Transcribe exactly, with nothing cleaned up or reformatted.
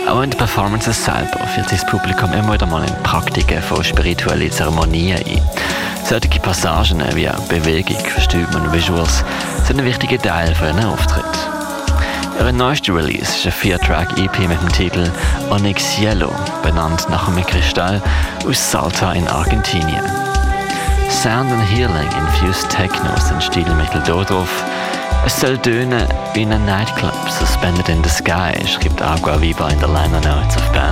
Auch in den Performances selber führt sich das Publikum immer wieder mal in Praktiken von spirituellen Zeremonien ein. Solche Passagen wie Bewegung, Stimmen und Visuals sind ein wichtiger Teil von ihren Auftritt. Ihr neuester Release ist ein vier-Track-E P mit dem Titel Onyx Yellow, benannt nach einem Kristall aus Salta in Argentinien. Sound and Healing infused Techno sind Stilmittel hier drauf. Es soll tönen wie in einem Nightclub, suspended in the sky, schreibt Agua Viva in der Liner Notes auf Band.